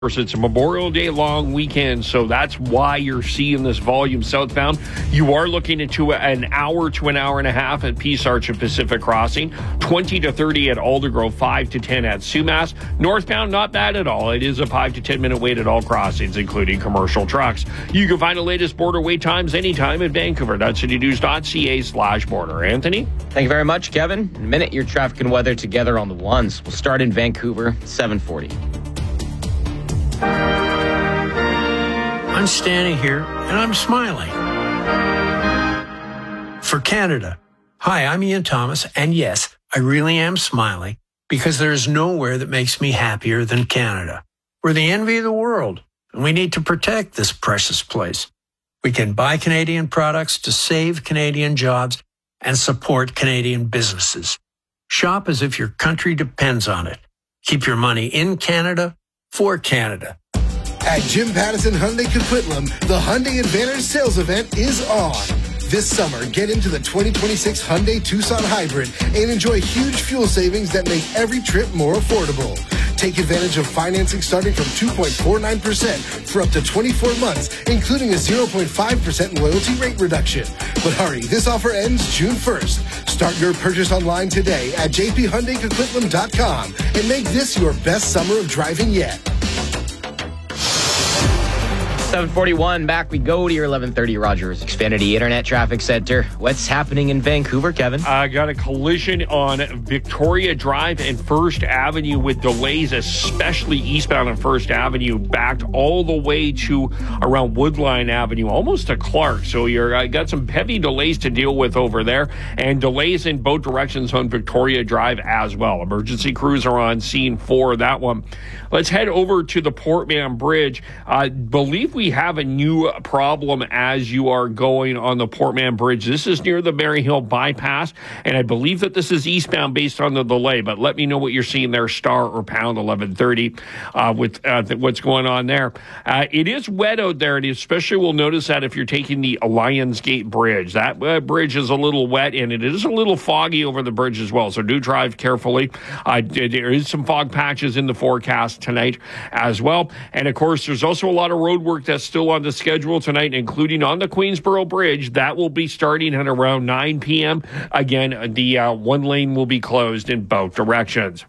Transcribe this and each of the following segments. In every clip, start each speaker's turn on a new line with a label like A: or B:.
A: It's a Memorial Day long weekend, so that's why you're seeing this volume southbound. You are looking into an hour to an hour and a half at Peace Arch and Pacific Crossing, 20 to 30 at Aldergrove, 5 to 10 at Sumas. Northbound, not bad at all. It is a 5 to 10 minute wait at all crossings, including commercial trucks. You can find the latest border wait times anytime at vancouver.citynews.ca/border. Anthony?
B: Thank you very much, Kevin. In a minute, your traffic and weather together on the ones. We'll start in Vancouver, 7:40.
C: I'm standing here and I'm smiling. For Canada. Hi, I'm Ian Thomas, and yes, I really am smiling because there's nowhere that makes me happier than Canada. We're the envy of the world, and we need to protect this precious place. We can buy Canadian products to save Canadian jobs and support Canadian businesses. Shop as if your country depends on it. Keep your money in Canada for Canada.
D: At Jim Pattison Hyundai Coquitlam, the Hyundai Advantage sales event is on. This summer, get into the 2026 Hyundai Tucson Hybrid and enjoy huge fuel savings that make every trip more affordable. Take advantage of financing starting from 2.49% for up to 24 months, including a 0.5% loyalty rate reduction. But hurry, this offer ends June 1st. Start your purchase online today at jphyundaicoquitlam.com and make this your best summer of driving yet.
B: 7:41, back we go to your 11:30 Rogers Xfinity Internet Traffic Center. What's happening in Vancouver, Kevin?
A: I got a collision on Victoria Drive and First Avenue with delays, especially eastbound on First Avenue, backed all the way to around Woodline Avenue, almost to Clark. So you're got some heavy delays to deal with over there, and delays in both directions on Victoria Drive as well. Emergency crews are on scene for that one. Let's head over to the Portman Bridge. I believe we have a new problem as you are going on the Portman Bridge. This is near the Maryhill bypass, and I believe that this is eastbound based on the delay, but let me know what you're seeing there, star or pound 1130 with what's going on there. It is wet out there, and especially we'll notice that if you're taking the Lions Gate Bridge. That bridge is a little wet, and it is a little foggy over the bridge as well, so do drive carefully. There is some fog patches in the forecast tonight as well. And of course, there's also a lot of road work that's still on the schedule tonight, including on the Queensboro Bridge. That will be starting at around 9 p.m. Again, the one lane will be closed in both directions.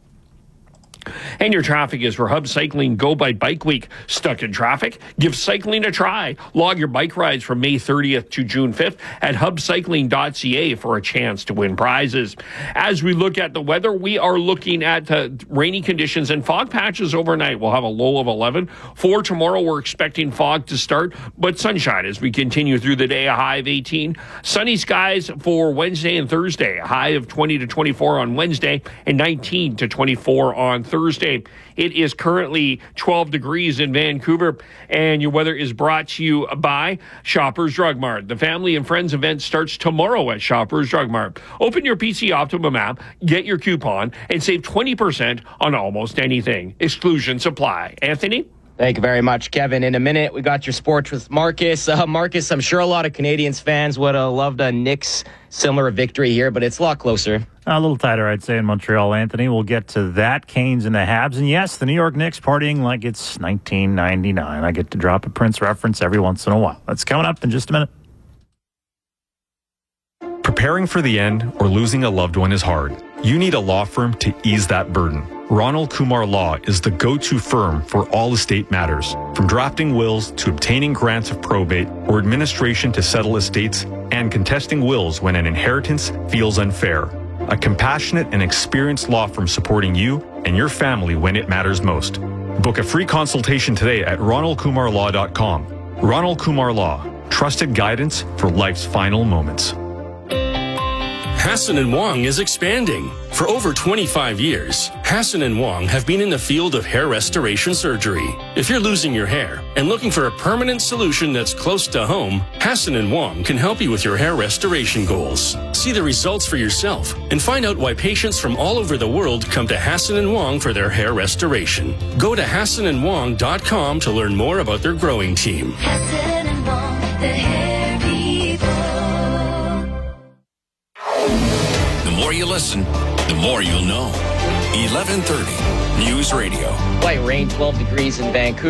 A: And your traffic is for Hub Cycling Go by Bike Week. Stuck in traffic? Give cycling a try. Log your bike rides from May 30th to June 5th at hubcycling.ca for a chance to win prizes. As we look at the weather, we are looking at rainy conditions and fog patches overnight. We'll have a low of 11. For tomorrow, we're expecting fog to start, but sunshine as we continue through the day, a high of 18. Sunny skies for Wednesday and Thursday, a high of 20 to 24 on Wednesday and 19 to 24 on Thursday. It is currently 12 degrees in Vancouver, and your weather is brought to you by Shoppers Drug Mart. The Family and Friends event starts tomorrow at Shoppers Drug Mart. Open your PC Optimum app, get your coupon, and save 20% on almost anything. Exclusions apply. Anthony?
B: Thank you very much, Kevin. In a minute, we got your sports with Marcus. Marcus, I'm sure a lot of Canadians fans would have loved a Knicks similar victory here, but it's a lot closer.
E: A little tighter, I'd say, in Montreal, Anthony. We'll get to that. Canes and the Habs. And yes, the New York Knicks partying like it's 1999. I get to drop a Prince reference every once in a while. That's coming up in just a minute.
F: Preparing for the end or losing a loved one is hard. You need a law firm to ease that burden. Ronald Kumar Law is the go-to firm for all estate matters, from drafting wills to obtaining grants of probate or administration to settle estates and contesting wills when an inheritance feels unfair. A compassionate and experienced law firm supporting you and your family when it matters most. Book a free consultation today at ronaldkumarlaw.com. Ronald Kumar Law, trusted guidance for life's final moments.
G: Hassan & Wong is expanding. For over 25 years, Hassan & Wong have been in the field of hair restoration surgery. If you're losing your hair and looking for a permanent solution that's close to home, Hassan & Wong can help you with your hair restoration goals. See the results for yourself and find out why patients from all over the world come to Hassan & Wong for their hair restoration. Go to HassanandWong.com to learn more about their growing team.
H: Hassan & Wong, the hair people.
I: The more you listen, the more you'll know. 1130 News Radio.
B: Light rain, 12 degrees in Vancouver.